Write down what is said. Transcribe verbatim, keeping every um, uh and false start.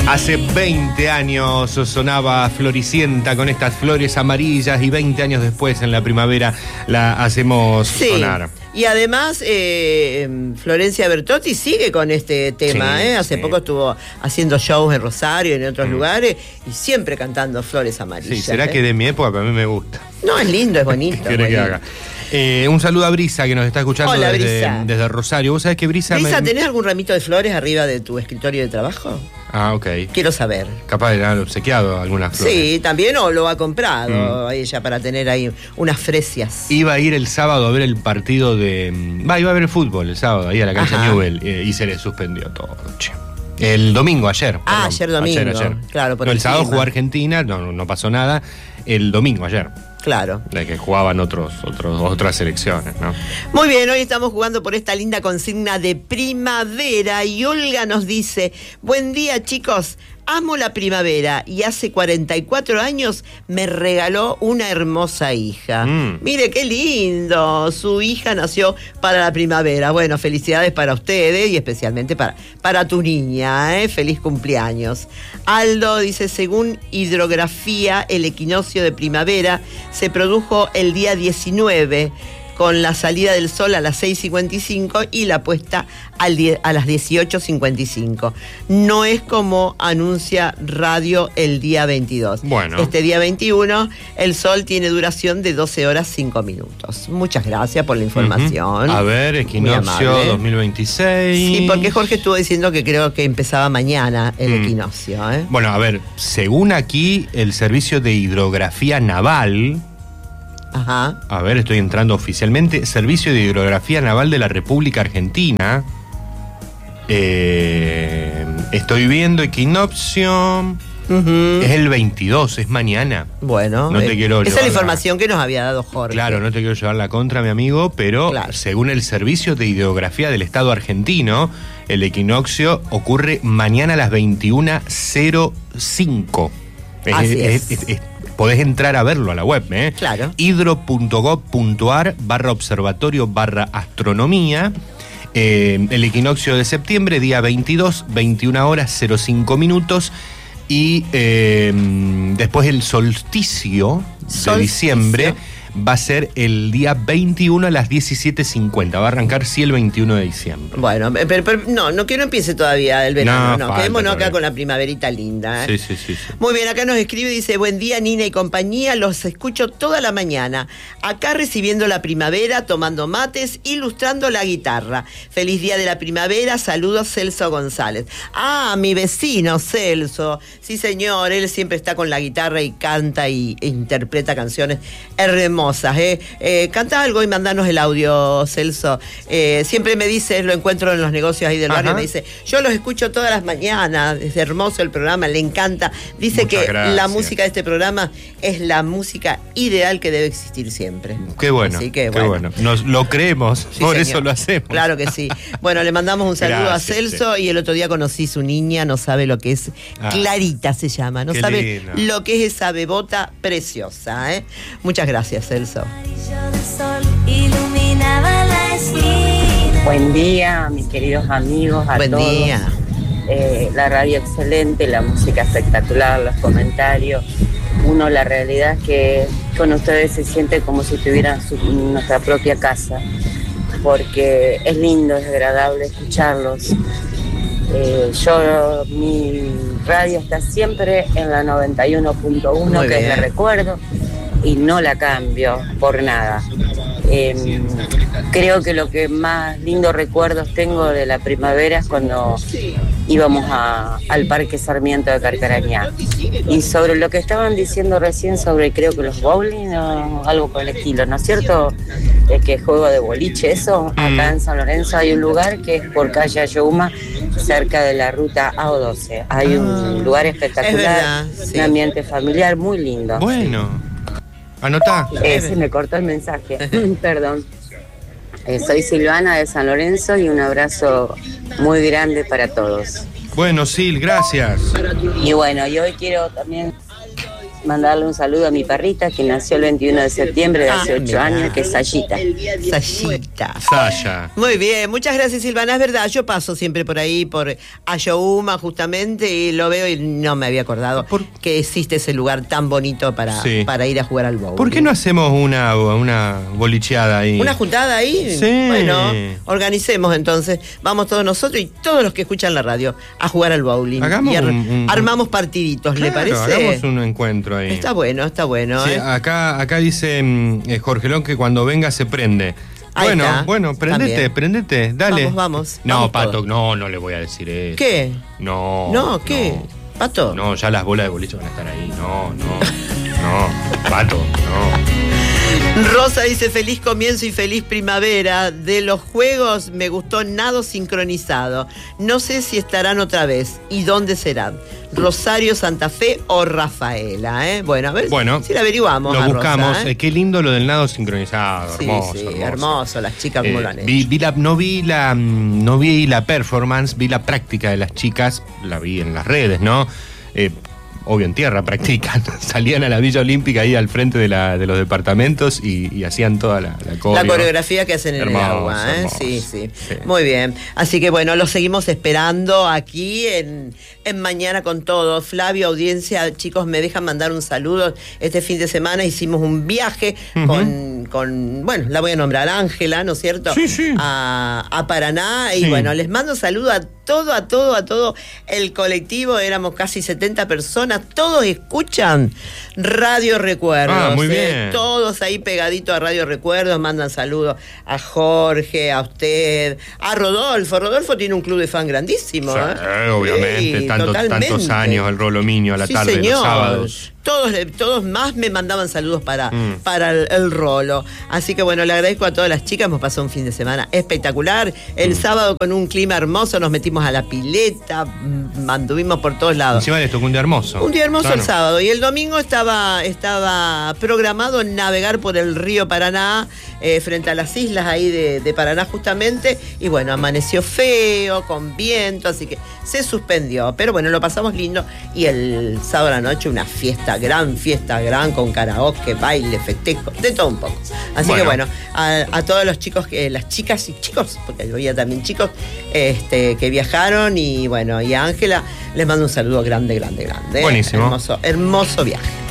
Hace veinte años sonaba Floricienta con estas flores amarillas y veinte años después, en la primavera, la hacemos sí. sonar. Y además, eh, Florencia Bertotti sigue con este tema. Sí, ¿eh? Hace sí. poco estuvo haciendo shows en Rosario y en otros mm. lugares y siempre cantando Flores Amarillas. Sí, será ¿eh? que de mi época, pero a mí me gusta. No, es lindo, es bonito. ¿Qué quiere que haga? Eh, un saludo a Brisa, que nos está escuchando. Hola, desde, Brisa. desde Rosario. ¿Vos sabés que Brisa... Brisa, me... ¿tenés algún ramito de flores arriba de tu escritorio de trabajo? Ah, ok. Quiero saber. Capaz de haber obsequiado algunas flores. Sí, también, o lo ha comprado mm. ella para tener ahí unas fresias. Iba a ir el sábado a ver el partido de... Va, iba a ver el fútbol el sábado, ahí a la cancha Newell, eh, y se le suspendió todo, che. El domingo, ayer. Ah, perdón. ayer domingo. Ayer, ayer. Claro, por no, el sábado jugó Argentina, no, no pasó nada. El domingo, ayer. Claro. De que jugaban otros, otros, otras selecciones, ¿no? Muy bien, hoy estamos jugando por esta linda consigna de primavera y Olga nos dice: buen día, chicos, amo la primavera y hace cuarenta y cuatro años me regaló una hermosa hija. Mm. Mire qué lindo, su hija nació para la primavera. Bueno, felicidades para ustedes y especialmente para, para tu niña, ¿eh? Feliz cumpleaños. Aldo dice: según hidrografía, el equinoccio de primavera se produjo el día diecinueve, con la salida del sol a las seis cincuenta y cinco y la puesta al die- a las dieciocho cincuenta y cinco. No es como anuncia Radio el día veintidós. Bueno. Este día veintiuno, el sol tiene duración de doce horas cinco minutos. Muchas gracias por la información. Uh-huh. A ver, equinoccio dos mil veintiséis. Sí, porque Jorge estuvo diciendo que creo que empezaba mañana el mm. equinoccio, ¿eh? Bueno, a ver, según aquí, el Servicio de Hidrografía Naval... Ajá. A ver, estoy entrando oficialmente. Servicio de Hidrografía Naval de la República Argentina. Eh, estoy viendo equinoccio. Uh-huh. Es el veintidós, es mañana. Bueno, no te eh, quiero esa es la información que nos había dado Jorge. Claro, no te quiero llevar la contra, mi amigo, pero claro, según el Servicio de Hidrografía del Estado argentino, el equinoccio ocurre mañana a las veintiuna cero cinco. Así es. es, es, es Podés entrar a verlo a la web, ¿eh? Claro. hidro.gov.ar barra observatorio barra astronomía. Eh, el equinoccio de septiembre, día veintidós, veintiuna horas cero cinco minutos. Y eh, después el solsticio, solsticio de diciembre va a ser el día veintiuno a las diecisiete cincuenta. Va a arrancar sí el veintiuno de diciembre. Bueno, pero, pero no, no que no empiece todavía el verano, no. no. Quedémonos acá todavía con la primaverita linda, ¿eh? Sí, sí, sí, sí. Muy bien, acá nos escribe y dice: buen día, Nina y compañía, los escucho toda la mañana. Acá recibiendo la primavera, tomando mates, ilustrando la guitarra. Feliz día de la primavera, saludos, Celso González. Ah, mi vecino Celso. Sí, señor, él siempre está con la guitarra y canta y, e interpreta canciones hermosas. Eh. Eh, canta algo y mandanos el audio, Celso. Eh, siempre me dice, lo encuentro en los negocios ahí del barrio, Ajá. me dice: yo los escucho todas las mañanas, es hermoso el programa, le encanta. Dice Muchas que gracias. La música de este programa es la música ideal que debe existir siempre. Qué bueno, Así que, qué bueno. bueno. Nos lo creemos, sí, por señor. Eso lo hacemos. Claro que sí. Bueno, le mandamos un saludo gracias, a Celso, sí. Y el otro día conocí su niña, no sabe lo que es, ah, Clarita se llama, no sabe lindo. Lo que es esa bebota preciosa, ¿eh? Muchas gracias, Celso. Buen día, mis queridos amigos, a Buen todos. Buen día. Eh, la radio excelente, la música espectacular, los comentarios. Uno, la realidad es que con ustedes se siente como si estuvieran en nuestra propia casa, porque es lindo, es agradable escucharlos. Eh, yo, mi radio está siempre en la noventa y uno punto uno, que es la recuerdo, y no la cambio por nada. Eh, creo que lo que más lindos recuerdos tengo de la primavera es cuando íbamos a, al Parque Sarmiento de Carcarañá. Y sobre lo que estaban diciendo recién sobre, creo que los bowling o algo por el estilo, ¿no es cierto? Es que juego de boliche, eso. Acá en San Lorenzo hay un lugar que es por calle Ayohuma, cerca de la ruta A O doce. Hay un lugar espectacular, verdad, sí. Un ambiente familiar muy lindo. Bueno. Anotá. Eh, se me cortó el mensaje. Perdón. Eh, soy Silvana de San Lorenzo y un abrazo muy grande para todos. Bueno, Sil, gracias. Y bueno, y hoy quiero también mandarle un saludo a mi perrita que nació el veintiuno de septiembre de hace Ah, ocho mira. años, que es Sayita. Sayita. Saya. Muy bien, muchas gracias, Silvana. Es verdad, yo paso siempre por ahí, por Ayohuma, justamente, y lo veo y no me había acordado ¿Por? que existe ese lugar tan bonito para, Sí. para ir a jugar al bowling. ¿Por qué no hacemos una, una bolicheada ahí? ¿Una juntada ahí? Sí. Bueno, organicemos entonces. Vamos todos nosotros y todos los que escuchan la radio a jugar al bowling. Hagamos y ar- un- un- armamos partiditos, ¿le Claro, parece? hagamos un encuentro ahí. Está bueno, está bueno. Sí, ¿eh? acá, acá dice mm, eh, Jorgelón que cuando venga se prende. Ahí bueno, está. bueno, prendete, También. prendete, dale. Vamos, vamos, No, vamos Pato, todos. no, no le voy a decir eso. ¿Qué? No. No, ¿qué? ¿Pato? No, ya las bolas de boliche van a estar ahí. No, no. No, Pato, no. Rosa dice, feliz comienzo y feliz primavera. De los juegos me gustó Nado Sincronizado. No sé si estarán otra vez y dónde serán. Rosario, Santa Fe o Rafaela, ¿eh? Bueno, a ver Bueno, si la averiguamos. Lo a buscamos. Rosa, ¿eh? Eh, qué lindo lo del nado sincronizado. Sí, Hermoso, sí, hermoso. hermoso, las chicas como Eh, lo han hecho. vi, vi la, no vi la mm, no vi la performance, vi la práctica de las chicas, la vi en las redes, ¿no? Eh, obvio en tierra practican, salían a la Villa Olímpica ahí al frente de, la, de los departamentos y, y hacían toda la, la, La coreo. coreografía que hacen en Hermoso, el agua, ¿eh? hermoso. Sí, sí, Sí. Muy bien. Así que bueno, los seguimos esperando aquí en, en Mañana con Todo. Flavio, audiencia, chicos, me dejan mandar un saludo. Este fin de semana hicimos un viaje Ujú. con, con, bueno, la voy a nombrar, Ángela, ¿no es cierto? Sí, sí. A, a Paraná. Y Sí. bueno, les mando saludo a todo, a todo, a todo el colectivo. Éramos casi setenta personas. Todos escuchan Radio Recuerdos. Ah, muy ¿eh? bien. Todos ahí pegaditos a Radio Recuerdos, mandan saludos a Jorge, a usted, a Rodolfo. Rodolfo tiene un club de fan grandísimo. Sí, ¿eh? obviamente, Sí, tanto- totalmente. tantos años el Rolominio a la Sí, tarde, señor. los sábados. Todos, todos más me mandaban saludos para, Mm. para el, el Rolo. Así que bueno, le agradezco a todas las chicas. Hemos pasado un fin de semana espectacular. El Mm. sábado con un clima hermoso nos metimos a la pileta, mm, anduvimos por todos lados. Encima les tocó un día hermoso. Un día hermoso Claro. el sábado. Y el domingo estaba, estaba programado navegar por el río Paraná, eh, frente a las islas ahí de, de Paraná justamente. Y bueno, amaneció feo, con viento, así que se suspendió. Pero bueno, lo pasamos lindo. Y el sábado a la noche una fiesta, gran fiesta, gran, con karaoke, baile, festejo, de todo un poco. Así Bueno. que bueno, a, a todos los chicos, que las chicas y chicos, porque había también chicos este, que viajaron. Y bueno, y a Ángela les mando un saludo grande, grande, grande. Buenísimo. Hermoso, hermoso viaje.